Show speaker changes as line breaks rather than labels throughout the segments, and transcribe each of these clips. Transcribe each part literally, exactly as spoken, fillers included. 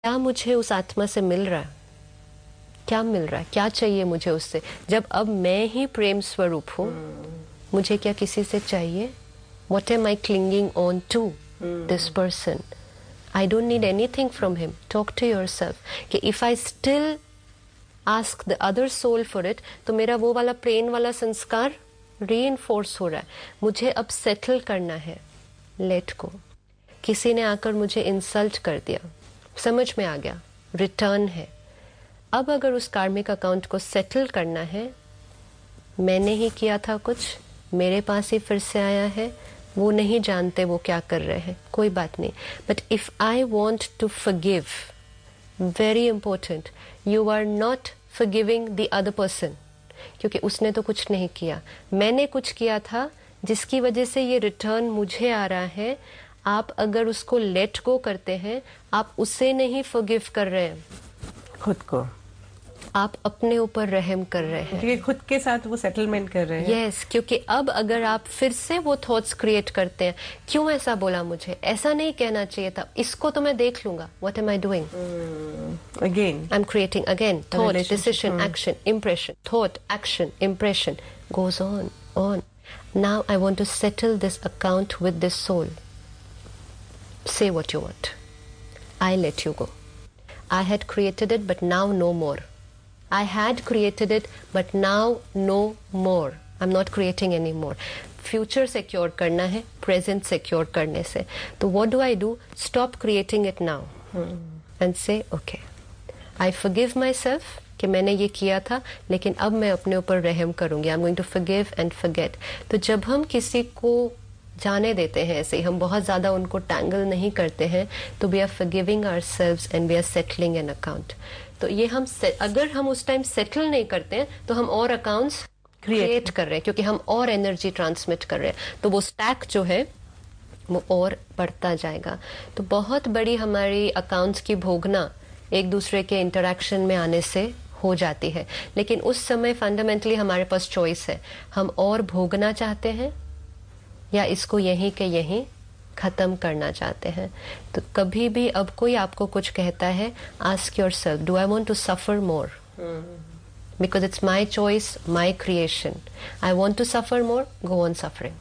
क्या मुझे उस आत्मा से मिल रहा है, क्या मिल रहा है, क्या चाहिए मुझे उससे। जब अब मैं ही प्रेम स्वरूप हूँ, मुझे क्या किसी से चाहिए? What am I clinging on to? This person. I don't need anything from him. Talk to yourself. कि if I still ask the other soul for it, तो मेरा वो वाला प्रेम वाला संस्कार reinforce हो रहा है। मुझे अब settle करना है। Let go. किसी ने आकर मुझे इंसल्ट कर दिया, समझ में आ गया, रिटर्न है। अब अगर उस कार्मिक अकाउंट को सेटल करना है, मैंने ही किया था कुछ, मेरे पास ही फिर से आया है, वो नहीं जानते वो क्या कर रहे हैं, कोई बात नहीं। But if I want to forgive, very important, you are not forgiving the other person, क्योंकि उसने तो कुछ नहीं किया, मैंने कुछ किया था जिसकी वजह से ये रिटर्न मुझे आ रहा है। आप अगर उसको लेट गो करते हैं, आप उसे नहीं फॉरगिव कर रहे हैं,
खुद को
आप अपने ऊपर रहम कर रहे हैं,
क्योंकि खुद के साथ वो सेटलमेंट कर रहे हैं।
यस yes, क्योंकि अब अगर आप फिर से वो थॉट्स क्रिएट करते हैं, क्यों ऐसा बोला मुझे, ऐसा नहीं कहना चाहिए था, इसको तो मैं देख लूंगा, what am I doing
again,
I am creating again thought, decision, action, impression, thought, action, impression, goes on on. Now I want to settle this account with this soul. Say what you want. I let you go. I had created it, but now no more. I had created it, but now no more. I'm not creating anymore. Future secure करना है, present secure करने से। तो what do I do? Stop creating it now. Hmm. And say, okay, I forgive myself कि मैंने ये किया था, लेकिन अब मैं अपने ऊपर रहम करूंगी। I'm going to forgive and forget. तो जब हम किसी को जाने देते हैं, ऐसे हम बहुत ज्यादा उनको टैंगल नहीं करते हैं, तो we are forgiving ourselves and we are settling an account. तो ये हम अगर हम उस टाइम सेटल नहीं करते हैं, तो हम और अकाउंट्स क्रिएट कर रहे हैं, क्योंकि हम और एनर्जी ट्रांसमिट कर रहे हैं, तो वो स्टैक जो है वो और बढ़ता जाएगा। तो बहुत बड़ी हमारी अकाउंट्स की भोगना एक दूसरे के इंटरेक्शन में आने से हो जाती है, लेकिन उस समय फंडामेंटली हमारे पास चॉइस है, हम और भोगना चाहते हैं या इसको यहीं के यहीं खत्म करना चाहते हैं। तो कभी भी अब कोई आपको कुछ कहता है, ask yourself, do I want to suffer more, because it's my choice, my creation. I want to suffer more, go on suffering.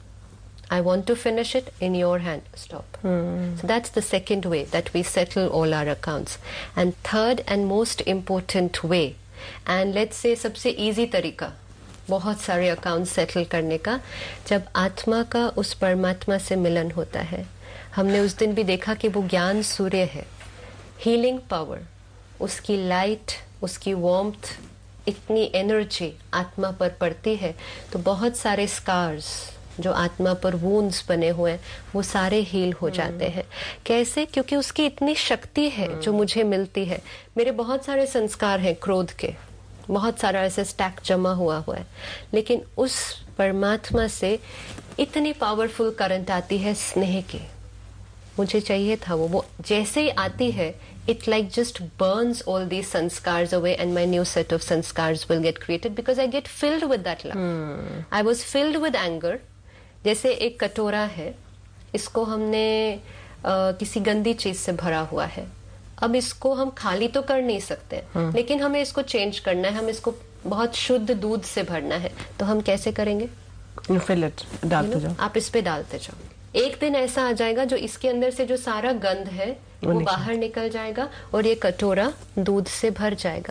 I want to finish it, in your hand, stop. So that's the second way that we settle all our accounts. And third and most important way, and let's say सबसे easy तरीका बहुत सारे account settle करने का, जब आत्मा का उस परमात्मा से मिलन होता है। हमने उस दिन भी देखा कि वो ज्ञान सूर्य है, हीलिंग पावर, उसकी लाइट, उसकी वार्मथ, इतनी एनर्जी आत्मा पर पड़ती है, तो बहुत सारे स्कार्स जो आत्मा पर वूंड्स बने हुए हैं, वो सारे हील हो जाते हैं। कैसे? क्योंकि उसकी इतनी शक्ति है जो मुझे मिलती है। मेरे बहुत सारे संस्कार हैं क्रोध के, बहुत सारा ऐसे स्टैक जमा हुआ हुआ है, लेकिन उस परमात्मा से इतनी पावरफुल करंट आती है स्नेह की, मुझे चाहिए था वो वो जैसे ही आती है, it like just Burns all these संस्कार्स away and my new set of संस्कार्स will get created, because I get filled with that love. I was filled with anger. जैसे एक कटोरा है, इसको हमने uh, किसी गंदी चीज से भरा हुआ है, अब इसको हम खाली तो कर नहीं सकते, लेकिन हमें इसको चेंज करना है, हम इसको बहुत शुद्ध दूध से भरना है, तो हम कैसे करेंगे?
फिल इट, डालते जाओ,
आप इस पे डालते जाओ। एक दिन ऐसा आ जाएगा जो इसके अंदर से जो सारा गंध है वो बाहर निकल जाएगा और ये कटोरा दूध से भर जाएगा।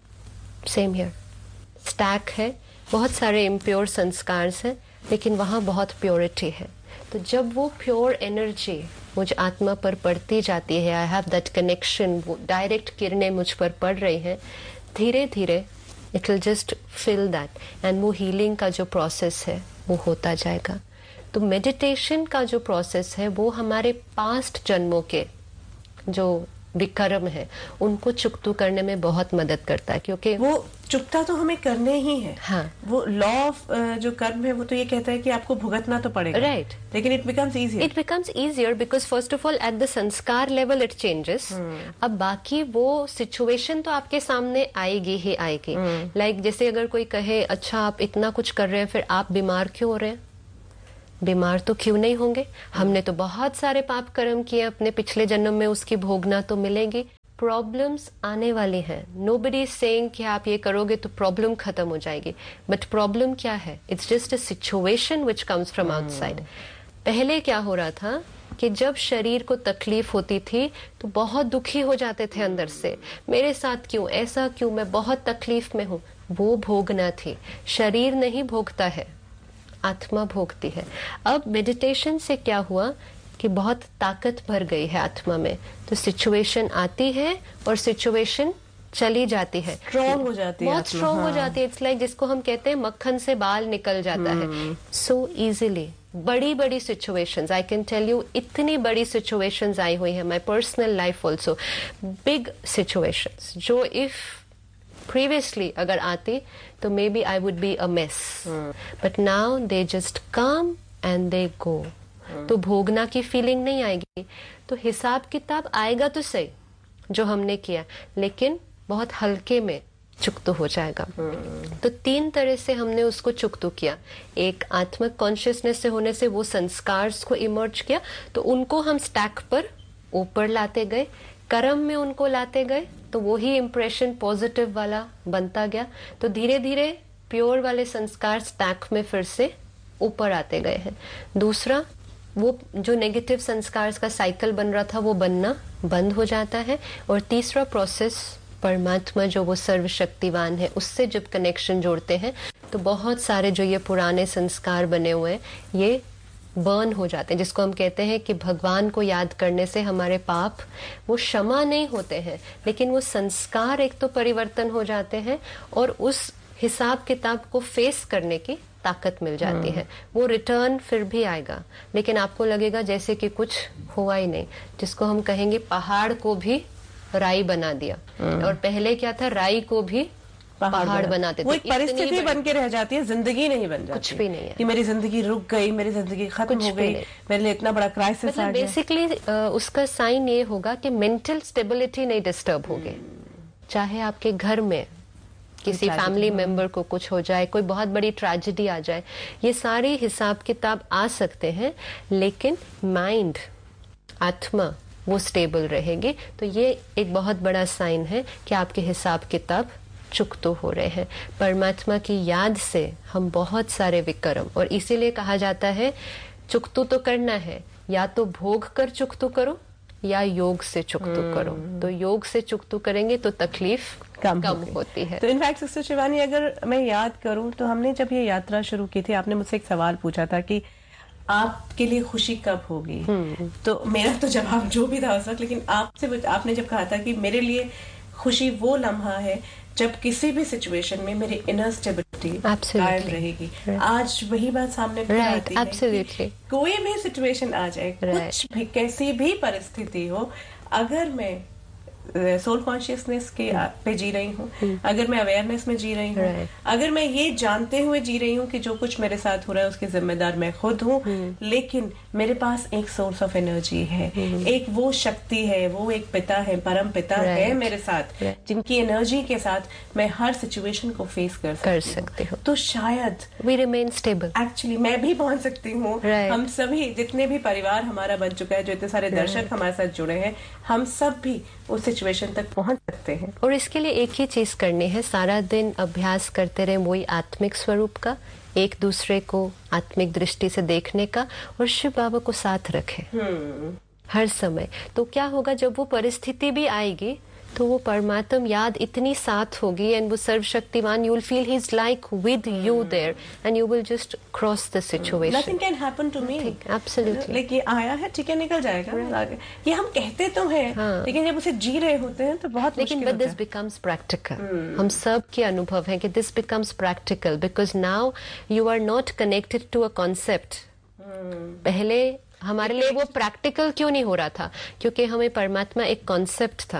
सेम हियर, स्टैक है, बहुत सारे इम्प्योर संस्कार हैं, लेकिन वहां बहुत प्योरिटी है। तो जब वो प्योर एनर्जी मुझ आत्मा पर पड़ती जाती है, आई हैव दैट कनेक्शन, वो डायरेक्ट किरणें मुझ पर पड़ रही हैं, धीरे धीरे it will just fill that, and वो हीलिंग का जो प्रोसेस है वो होता जाएगा। तो मेडिटेशन का जो प्रोसेस है वो हमारे पास्ट जन्मों के जो विकर्म है उनको चुकतू करने में बहुत मदद करता है, क्योंकि
वो चुकता तो हमें करने ही है।
हाँ,
वो लॉ ऑफ जो कर्म है वो तो ये कहता है कि आपको भुगतना तो पड़ेगा,
राइट right.
लेकिन it becomes easier
it becomes easier because first of all at the संस्कार लेवल इट चेंजेस। अब बाकी वो सिचुएशन तो आपके सामने आएगी ही आएगी। लाइक like, जैसे अगर कोई कहे, अच्छा आप इतना कुछ कर रहे हैं, फिर आप बीमार क्यों हो रहे हैं, बीमार तो क्यों नहीं होंगे, हमने तो बहुत सारे पाप कर्म किए अपने पिछले जन्म में, उसकी भोगना तो मिलेगी। प्रॉब्लम्स आने वाली हैं, नोबडी इज सेइंग कि आप ये करोगे तो प्रॉब्लम खत्म हो जाएगी, बट प्रॉब्लम क्या है, it's just a situation which comes from outside. पहले क्या हो रहा था कि जब शरीर को तकलीफ होती थी तो बहुत दुखी हो जाते थे अंदर से, मेरे साथ क्यों ऐसा, क्यों मैं बहुत तकलीफ में हूं। वो भोगना थी, शरीर नहीं भोगता है, आत्मा भोगती है। अब मेडिटेशन से क्या हुआ कि बहुत ताकत भर गई है आत्मा में, तो सिचुएशन आती है और सिचुएशन चली जाती है,
स्ट्रॉन्ग हो जाती है,
बहुत स्ट्रॉन्ग हो जाती है। इट्स लाइक जिसको हम कहते हैं मक्खन से बाल निकल जाता है सो इजीली। बड़ी बड़ी situations, I can tell you, इतनी बड़ी सिचुएशंस आई हुई है my personal life also, big situations जो इफ प्रीवियसली अगर आती तो may B I would be a mess, but now they just come and they गो। तो भोगना की फीलिंग नहीं आएगी, तो हिसाब किताब आएगा तो सही जो हमने किया, लेकिन बहुत हल्के में चुकतो हो जाएगा। तो तीन तरह से हमने उसको चुकतो किया। एक आत्मिक कॉन्शियसनेस से होने से वो संस्कार को इमर्ज किया, तो उनको हम स्टैक पर ऊपर लाते गए, कर्म में उनको लाते गए, तो वो ही इम्प्रेशन पॉजिटिव वाला बनता गया। तो धीरे धीरे प्योर वाले संस्कार स्टैक में फिर से ऊपर आते गए हैं। दूसरा, वो जो नेगेटिव संस्कार का साइकिल बन रहा था वो बनना बंद हो जाता है। और तीसरा प्रोसेस, परमात्मा जो वो सर्वशक्तिवान है उससे जब कनेक्शन जोड़ते हैं तो बहुत सारे जो ये पुराने संस्कार बने हुए हैं ये बर्न हो जाते हैं, जिसको हम कहते हैं कि भगवान को याद करने से हमारे पाप वो क्षमा नहीं होते हैं, लेकिन वो संस्कार एक तो परिवर्तन हो जाते हैं और उस हिसाब किताब को फेस करने की ताकत मिल जाती है। वो रिटर्न फिर भी आएगा, लेकिन आपको लगेगा जैसे कि कुछ हुआ ही नहीं, जिसको हम कहेंगे पहाड़ को भी राई बना दिया। और पहले क्या था, राई को भी पहाड़, पहाड़ बनाते थे।
वो एक परिस्थिति बन के रह जाती है, जिंदगी नहीं बन जाती।
कुछ भी नहीं है
कि मेरी जिंदगी रुक गई, मेरी जिंदगी खत्म हो गई, मेरे लिए इतना बड़ा क्राइसिस
मतलब आ गया। बेसिकली उसका साइन ये होगा कि मेंटल स्टेबिलिटी नहीं डिस्टर्ब होगी। चाहे आपके घर में किसी फैमिली मेंबर को कुछ हो जाए, कोई बहुत बड़ी ट्रेजेडी आ जाए, ये सारे हिसाब किताब आ सकते हैं, लेकिन माइंड, आत्मा वो स्टेबल रहेगी। तो ये एक बहुत बड़ा साइन है कि आपके हिसाब किताब चुकतो हो रहे हैं। परमात्मा की याद से हम बहुत सारे विक्रम, और इसीलिए कहा जाता है चुकतो तो करना है, या तो भोग कर चुकतो करो या योग से चुकतो करो। तो योग से चुकतो करेंगे तो तकलीफ कम, कम होती है।
तो इनफैक्ट सिस्टर शिवानी, अगर मैं याद करूं तो हमने जब ये यात्रा शुरू की थी, आपने मुझसे एक सवाल पूछा था कि आपके लिए खुशी कब होगी। तो मेरा तो जवाब जो भी था उस वक्त, लेकिन आपसे आपने जब कहा था कि मेरे लिए खुशी वो लम्हा है जब किसी भी सिचुएशन में मेरी इनर स्टेबिलिटी कायम रहेगी। आज वही बात सामने right, आती है कि कोई भी सिचुएशन आ जाए, right. कुछ भी, कैसी भी परिस्थिति हो, अगर मैं सोल कॉन्शियसनेस के पे जी रही हूँ, अगर मैं अवेयरनेस में जी रही हूँ, right. अगर मैं ये जानते हुए जी रही हूँ कि जो कुछ मेरे साथ हो रहा है उसकी जिम्मेदार मैं खुद हूँ, लेकिन मेरे पास एक सोर्स ऑफ एनर्जी है, एक वो शक्ति है, वो एक पिता है, परम पिता right. है मेरे साथ, right. जिनकी एनर्जी के साथ मैं हर सिचुएशन को फेस कर सकती, कर सकती हूँ। तो शायद
वी रिमेन स्टेबल।
एक्चुअली मैं भी पहुंच सकती हूँ, right. हम सभी जितने भी परिवार हमारा बन चुका है, जो इतने सारे right. दर्शक हमारे साथ जुड़े हैं, हम सब भी उस सिचुएशन तक पहुंच सकते हैं।
और इसके लिए एक ही चीज करनी है, सारा दिन अभ्यास करते रहे वही आत्मिक स्वरूप का, एक दूसरे को आत्मिक दृष्टि से देखने का, और शिव बाबा को साथ रखें hmm. हर समय। तो क्या होगा, जब वो परिस्थिति भी आएगी तो वो परमात्म याद इतनी साथ होगी, एंड वो सर्वशक्तिमान, you will feel he is like with you there, and you will just cross the situation.
Nothing can happen to me.
Absolutely.
Like ये आया है, ठीक है, निकल जाएगा। right. ये हम कहते तो हैं, हाँ. लेकिन जब उसे जी रहे होते हैं तो बहुत
लेकिन बट दिस बिकम्स प्रैक्टिकल। हम सब के अनुभव है कि this becomes practical, because now you are not connected to a concept. पहले हमारे लिए वो प्रैक्टिकल क्यों नहीं हो रहा था, क्योंकि हमें परमात्मा एक कॉन्सेप्ट था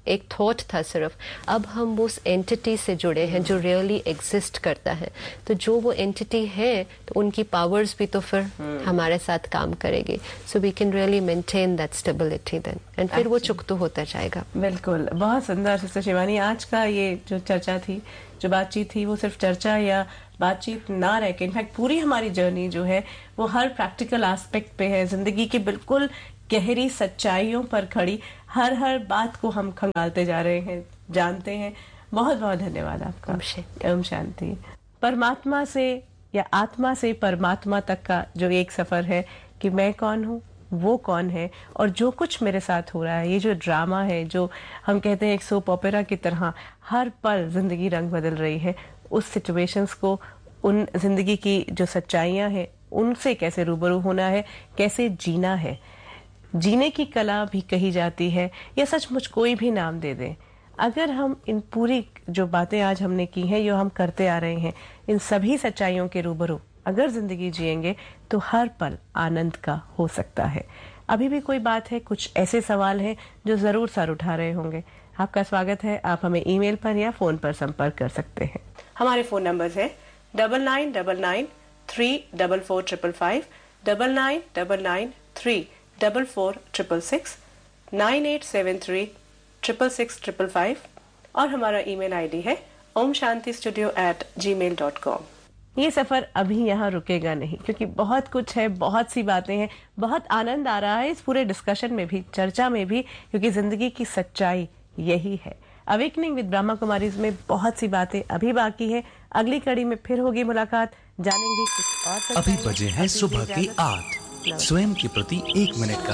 एक थॉट था सिर्फ, अब हम उस एंटिटी से जुड़े हैं जो रियली एग्जिस्ट करता है। तो जो वो एंटिटी है तो उनकी पावर्स भी तो फिर हमारे साथ काम करेगी। So we can really maintain that stability then, and फिर वो चुकतो होता जाएगा।
बिल्कुल, बहुत सुंदर सिस्टर शिवानी। आज का ये जो चर्चा थी, जो बातचीत थी, वो सिर्फ चर्चा या बातचीत ना रह के इनफैक्ट पूरी हमारी जर्नी जो है वो हर प्रैक्टिकल एस्पेक्ट पे है, जिंदगी के बिल्कुल गहरी सच्चाइयों पर खड़ी हर हर बात को हम खंगालते जा रहे हैं, जानते हैं। बहुत बहुत धन्यवाद आपका। ओम शांति। परमात्मा से या आत्मा से परमात्मा तक का जो एक सफर है कि मैं कौन हूँ, वो कौन है, और जो कुछ मेरे साथ हो रहा है, ये जो ड्रामा है, जो हम कहते हैं एक सोप ओपेरा की तरह हर पल जिंदगी रंग बदल रही है, उस सिचुएशंस को, उन जिंदगी की जो सच्चाइयां हैं, उनसे कैसे रूबरू होना है, कैसे जीना है। जीने की कला भी कही जाती है, या सचमुच कोई भी नाम दे दें। अगर हम इन पूरी जो बातें आज हमने की हैं, जो हम करते आ रहे हैं, इन सभी सच्चाइयों के रूबरू अगर जिंदगी जिएंगे तो हर पल आनंद का हो सकता है। अभी भी कोई बात है, कुछ ऐसे सवाल हैं जो जरूर सर उठा रहे होंगे, आपका स्वागत है। आप हमें ईमेल पर या फोन पर संपर्क कर सकते हैं। हमारे फोन नंबर्स है double nine double nine three double four triple five, double nine double nine three double four triple six, nine eight seven three triple six triple five, और हमारा ईमेल आईडी है ओम शांति स्टूडियो एट जी mail dot com. ये सफर अभी यहाँ रुकेगा नहीं, क्योंकि बहुत कुछ है, बहुत सी बातें हैं, बहुत आनंद आ रहा है इस पूरे डिस्कशन में भी, चर्चा में भी, क्योंकि जिंदगी की सच्चाई यही है। अवेकनिंग विद ब्रह्मा कुमारीज में बहुत सी बातें अभी बाकी है। अगली कड़ी में फिर होगी मुलाकात, जानेंगे कुछ और।
अभी बजे हैं सुबह के आठ। स्वयं के प्रति एक मिनट का